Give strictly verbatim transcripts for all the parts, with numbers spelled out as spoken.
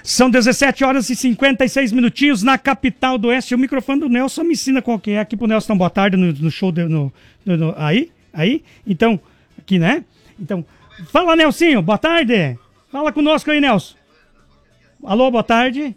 São dezessete horas e cinquenta e seis minutinhos na capital do Oeste. O microfone do Nelson me ensina qual que é. Aqui pro Nelson, então, boa tarde no, no show. De, no, no, no, aí, aí. Então, aqui, né? Então, fala, Nelsinho, boa tarde. Fala conosco aí, Nelson. Alô, boa tarde.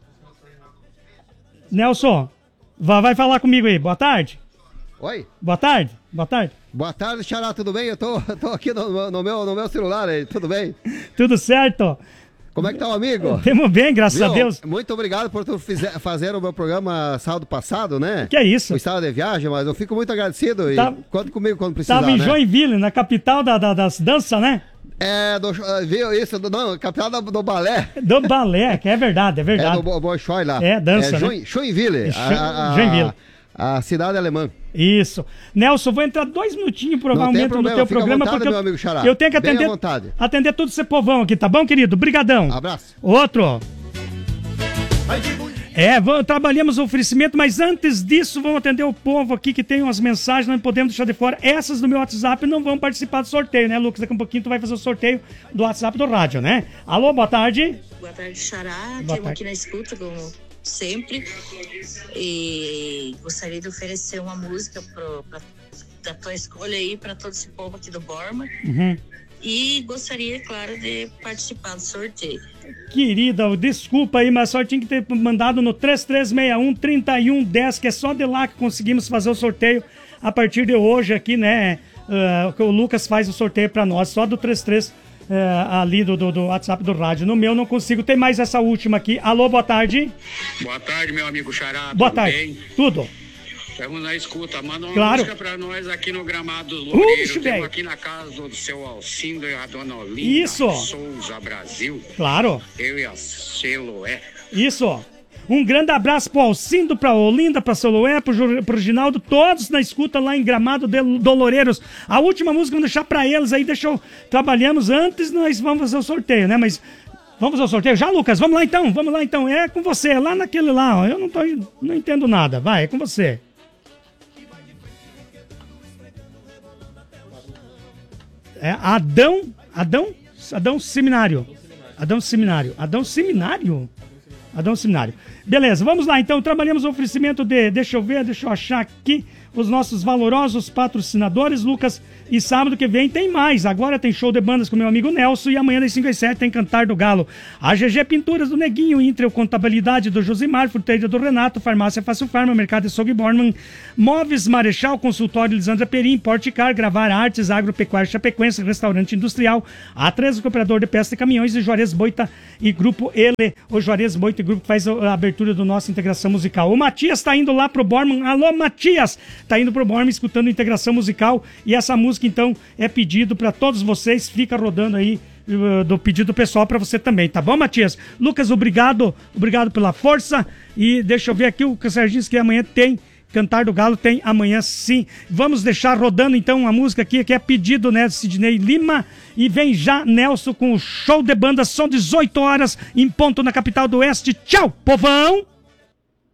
Nelson, vai, vai falar comigo aí. Boa tarde. Oi. Boa tarde. Boa tarde. Boa tarde, Xará, tudo bem? Eu tô, tô aqui no, no, meu, no meu celular aí, tudo bem? Tudo certo. Como é que tá o amigo? Temos bem, graças Viu? a Deus. Muito obrigado por tu fizer, fazer o meu programa sábado passado, né? Que é isso? Eu estava de viagem, mas eu fico muito agradecido e Tá, conta comigo quando precisar, Tava em né? Joinville, na capital da, da, das danças, né? É, do, viu isso? Do, não, capital do, do balé. Do balé, que é verdade, é verdade. É do Bolshoi lá. É, dança, é, né? Joinville. Jo- a, a, Joinville. A, a cidade alemã. Isso. Nelson, vou entrar dois minutinhos provavelmente problema, no teu fica à programa, vontade, porque meu eu, amigo Xará. eu tenho que Bem à atender, vontade. atender todo esse povão aqui, tá bom, querido? Brigadão. Abraço. Outro. É, vamos, trabalhamos o oferecimento, mas antes disso, vamos atender o povo aqui que tem umas mensagens, não podemos deixar de fora. Essas do meu WhatsApp não vão participar do sorteio, né, Lucas? Daqui a um pouquinho tu vai fazer o sorteio do WhatsApp do rádio, né? Alô, boa tarde. Boa tarde, Xará. Boa Estamos tarde. aqui na escuta, como sempre. E gostaria de oferecer uma música pro, pra, da tua escolha aí para todo esse povo aqui do Borma. Uhum. E gostaria, claro, de participar do sorteio. Querida, desculpa aí, mas só tinha que ter mandado no três três seis um, três um um zero, que é só de lá que conseguimos fazer o sorteio a partir de hoje aqui, né? Uh, que o Lucas faz o sorteio pra nós, só do trinta e três uh, ali do, do, do WhatsApp do rádio. No meu não consigo, tem mais essa última aqui. Alô, boa tarde. Boa tarde, meu amigo Xará. Boa tudo tarde. bem? Tudo. Estamos na escuta. Manda uma Claro. música pra nós aqui no Gramado dos Loureiros. Ux, velho. Estamos aqui na casa do seu Alcindo e a dona Olinda Isso. Souza Brasil. Claro. Eu e a Celoé. Isso. Um grande abraço pro Alcindo, pra Olinda, pra Soloé, pro, Ju- pro Ginaldo, todos na escuta lá em Gramado de Loureiros. A última música vamos deixar pra eles aí, deixa eu... Trabalhamos antes, nós vamos fazer o sorteio, né? Mas vamos ao sorteio já, Lucas? Vamos lá então, vamos lá então. É com você, é lá naquele lá, ó. Eu não tô, não entendo nada. Vai, é com você. É Adão, Adão, Adão Seminário. Adão Seminário. Adão Seminário? Adão Seminário. Beleza, vamos lá então. Trabalhamos o oferecimento de, deixa eu ver, deixa eu achar aqui, os nossos valorosos patrocinadores, Lucas. E sábado que vem tem mais. Agora tem show de bandas com meu amigo Nelson. E amanhã das cinco às sete tem Cantar do Galo. A G G Pinturas do Neguinho, Intrel Contabilidade do Josimar, Fruteira do Renato, Farmácia Fácil Farma, Mercado Açougue Borman, Móveis Marechal, Consultório Lisandra Perim, Porticar, Gravar Artes, Agropecuária Chapecoense, Restaurante Industrial, A três, Cooperador de Pesca e Caminhões e Juarez Boita e Grupo Ele. O Juarez Boita e Grupo que faz a abertura do nosso Integração Musical. O Matias tá indo lá pro Borman. Alô, Matias! Tá indo pro Borman escutando Integração Musical. E essa música, então, é pedido pra todos vocês. Fica rodando aí uh, do pedido pessoal pra você também, tá bom, Matias? Lucas, obrigado. Obrigado pela força. E deixa eu ver aqui o que o Serginho disse que amanhã tem Cantar do Galo, tem amanhã sim. Vamos deixar rodando então uma música aqui que é pedido, né, Sidney Lima. E vem já Nelson com o show de banda. São dezoito horas em ponto na capital do Oeste. Tchau, povão!